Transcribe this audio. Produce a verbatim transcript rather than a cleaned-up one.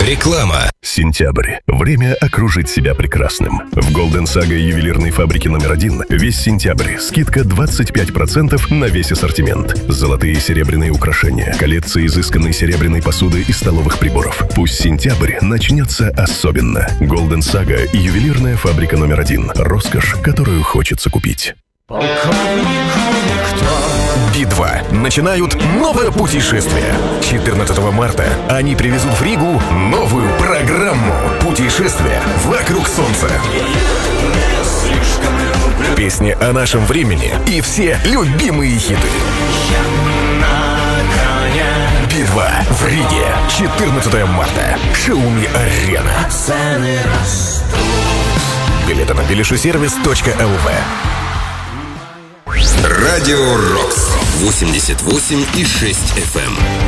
Реклама. Сентябрь. Время окружить себя прекрасным. В Golden Saga ювелирной фабрики номер один весь сентябрь скидка двадцать пять процентов на весь ассортимент. Золотые и серебряные украшения, коллекция изысканной серебряной посуды и столовых приборов. Пусть сентябрь начнется особенно. Golden Saga ювелирная фабрика номер один. Роскошь, которую хочется купить. Би два начинают новое путешествие. четырнадцатого марта они привезут в Ригу новую программу «Путешествие вокруг Солнца». Песни о нашем времени и все любимые хиты. Би два в Риге. четырнадцатого марта. Шауми-арена. Билеты на билишесервис точка эл ви. Радио Рокс восемьдесят восемь и шесть эф эм.